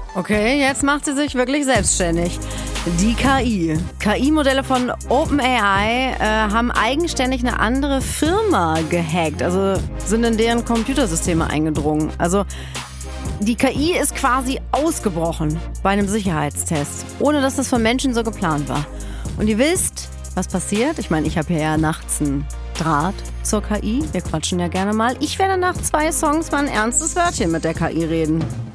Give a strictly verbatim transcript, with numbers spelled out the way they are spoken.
Okay, jetzt macht sie sich wirklich selbstständig. Die K I. K I-Modelle von OpenAI äh, haben eigenständig eine andere Firma gehackt, also sind in deren Computersysteme eingedrungen. Also die K I ist quasi ausgebrochen bei einem Sicherheitstest, ohne dass das von Menschen so geplant war. Und ihr wisst, was passiert? Ich meine, ich habe hier ja nachts einen Draht zur K I. Wir quatschen ja gerne mal. Ich werde nach zwei Songs mal ein ernstes Wörtchen mit der K I reden.